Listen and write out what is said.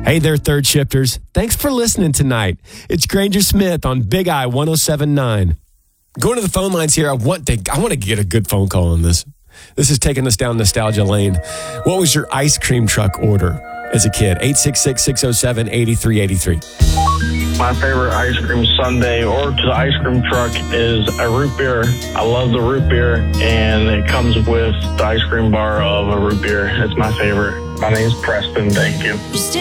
Hey there, third shifters. Thanks for listening tonight. It's Granger Smith on Big I 107.9. Going to the phone lines here. I want to get a good phone call on this. This is taking us down nostalgia lane. What was your ice cream truck order as a kid? 866-607-8383. My favorite ice cream sundae or to the ice cream truck is a root beer. I love the root beer, and it comes with the ice cream bar of a root beer. It's my favorite. My name's Preston. Thank you.